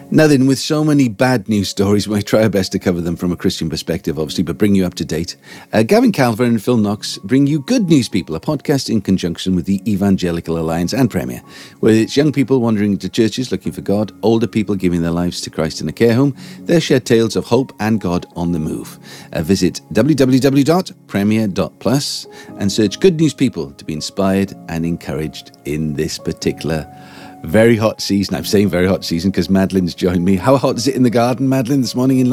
Now then, with so many bad news stories, we try our best to cover them from a Christian perspective, obviously, but bring you up to date. Gavin Calver and Phil Knox bring you Good News People, a podcast in conjunction with the Evangelical Alliance and Premier, where it's young people wandering into churches looking for God, older people giving their lives to Christ in a care home. They share tales of hope and God on the move. Visit www.premier.plus and search Good News People to be inspired and encouraged in this particular very hot season. I'm saying very hot season because Madeline's joined me. How hot is it in the garden, Madeline, this morning in London?